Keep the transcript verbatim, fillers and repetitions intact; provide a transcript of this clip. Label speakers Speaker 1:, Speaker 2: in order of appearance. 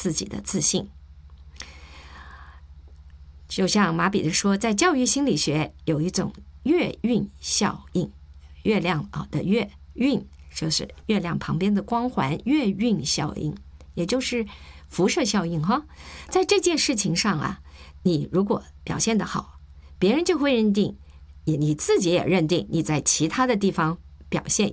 Speaker 1: 自己的自信。就像马彼得说，在教育心理学有一种月晕效应，月亮啊的月晕就是月亮旁边的光环，月晕效应也就是辐射效应哈。在这件事情上啊，你如果表现得好，别人就会认定，你自己也认定你在其他的地方表现